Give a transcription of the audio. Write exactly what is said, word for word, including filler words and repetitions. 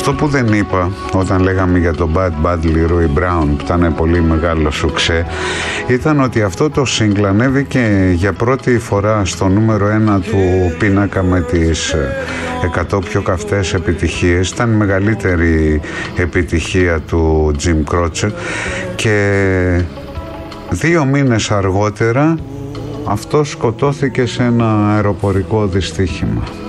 Αυτό που δεν είπα όταν λέγαμε για τον Bad Bad Leroy Brown, που ήταν πολύ μεγάλο σουξέ, ήταν ότι αυτό το single ανέβηκε για πρώτη φορά στο νούμερο ένα του πίνακα με τις εκατό πιο καυτές επιτυχίες. Ήταν η μεγαλύτερη επιτυχία του Jim Croce και δύο μήνες αργότερα αυτό σκοτώθηκε σε ένα αεροπορικό δυστύχημα.